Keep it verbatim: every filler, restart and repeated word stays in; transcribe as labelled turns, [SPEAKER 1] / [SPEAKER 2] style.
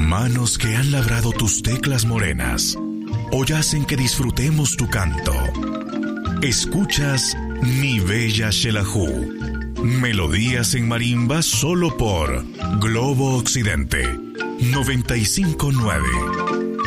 [SPEAKER 1] Manos que han labrado tus teclas morenas, hoy hacen que disfrutemos tu canto. Escuchas Mi Bella Xelajú, melodías en marimba solo por Globo Occidente noventa y cinco punto nueve.